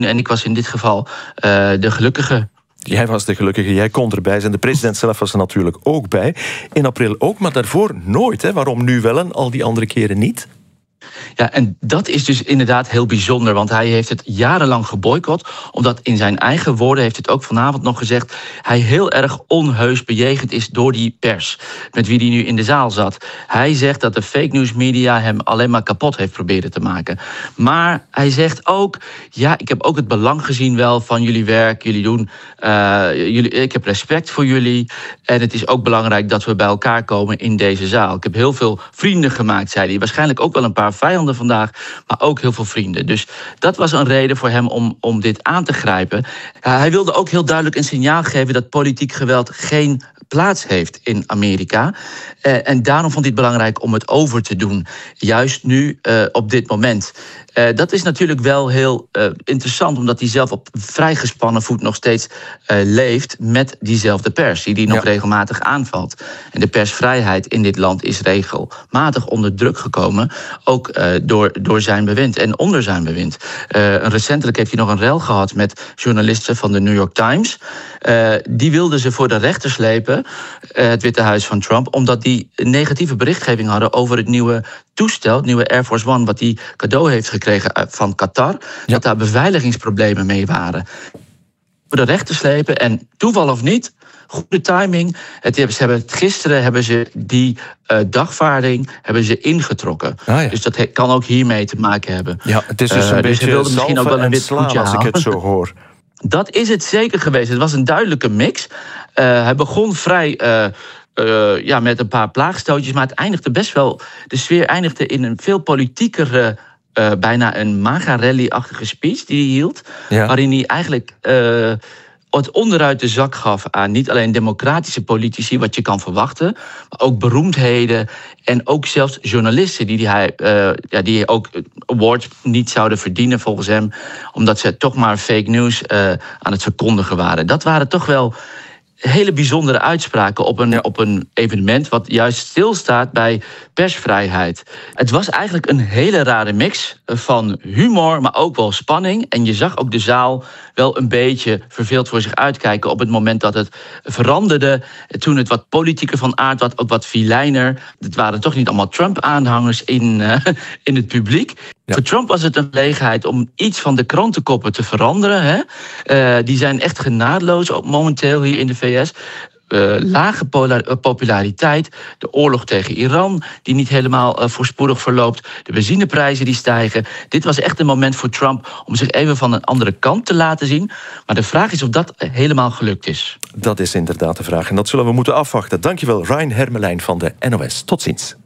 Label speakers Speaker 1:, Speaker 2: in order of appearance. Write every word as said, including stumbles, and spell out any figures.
Speaker 1: En ik was in dit geval uh, de gelukkige.
Speaker 2: Jij was de gelukkige, jij kon erbij zijn. De president zelf was er natuurlijk ook bij. In april ook, maar daarvoor nooit. Hè? Waarom nu wel en al die andere keren niet?
Speaker 1: Ja, en dat is dus inderdaad heel bijzonder, want hij heeft het jarenlang geboycott, omdat in zijn eigen woorden, heeft het ook vanavond nog gezegd, hij heel erg onheus bejegend is door die pers, met wie hij nu in de zaal zat. Hij zegt dat de fake news media hem alleen maar kapot heeft proberen te maken. Maar hij zegt ook, ja, ik heb ook het belang gezien wel van jullie werk, jullie doen, uh, jullie, ik heb respect voor jullie en het is ook belangrijk dat we bij elkaar komen in deze zaal. Ik heb heel veel vrienden gemaakt, zei hij. Waarschijnlijk ook wel een paar vijanden vandaag, maar ook heel veel vrienden. Dus dat was een reden voor hem om, om dit aan te grijpen. Uh, hij wilde ook heel duidelijk een signaal geven dat politiek geweld geen plaats heeft in Amerika. Uh, en daarom vond hij het belangrijk om het over te doen. Juist nu, uh, op dit moment. Uh, dat is natuurlijk wel heel uh, interessant, omdat hij zelf op vrij gespannen voet nog steeds uh, leeft met diezelfde pers, die hij nog ja. regelmatig aanvalt. En de persvrijheid in dit land is regelmatig onder druk gekomen, ook uh, door, door zijn bewind en onder zijn bewind. Uh, recentelijk heeft hij nog een rel gehad met journalisten van de New York Times. Uh, die wilden ze voor de rechter slepen, uh, het Witte Huis van Trump, omdat die negatieve berichtgeving hadden over het nieuwe toestel, het nieuwe Air Force One, wat hij cadeau heeft gekregen van Qatar, ja. dat daar beveiligingsproblemen mee waren. Voor de rechter slepen en toeval of niet, goede timing. Het, ze hebben het, gisteren hebben ze die uh, dagvaarding hebben ze ingetrokken. Ah, ja. Dus dat he, kan ook hiermee te maken hebben.
Speaker 2: Ja, het is dus een uh, beetje dus misschien ook wel een wit
Speaker 1: voetje
Speaker 2: als ik het zo hoor.
Speaker 1: Dat is het zeker geweest. Het was een duidelijke mix. Uh, hij begon vrij Uh, Uh, ja, met een paar plaagstootjes, maar het eindigde best wel. De sfeer eindigde in een veel politiekere, uh, bijna een MAGA-rally-achtige speech die hij hield. Ja. Waarin hij eigenlijk uh, het onderuit de zak gaf aan niet alleen democratische politici, wat je kan verwachten, maar ook beroemdheden en ook zelfs journalisten die hij, uh, ja, die ook awards niet zouden verdienen volgens hem, omdat ze toch maar fake news uh, aan het verkondigen waren. Dat waren toch wel hele bijzondere uitspraken op een, ja. op een evenement wat juist stilstaat bij persvrijheid. Het was eigenlijk een hele rare mix van humor, maar ook wel spanning. En je zag ook de zaal wel een beetje verveeld voor zich uitkijken op het moment dat het veranderde. Toen het wat politieker van aard was, ook wat vilijner. Het waren toch niet allemaal Trump-aanhangers in, uh, in het publiek. Ja. Voor Trump was het een gelegenheid om iets van de krantenkoppen te veranderen. Hè? Uh, die zijn echt genadeloos momenteel hier in de V S. Uh, lage polar- populariteit, de oorlog tegen Iran die niet helemaal uh, voorspoedig verloopt, de benzineprijzen die stijgen. Dit was echt een moment voor Trump om zich even van een andere kant te laten zien. Maar de vraag is of dat helemaal gelukt is.
Speaker 2: Dat is inderdaad de vraag en dat zullen we moeten afwachten. Dankjewel, Ryan Hermelijn van de N O S. Tot ziens.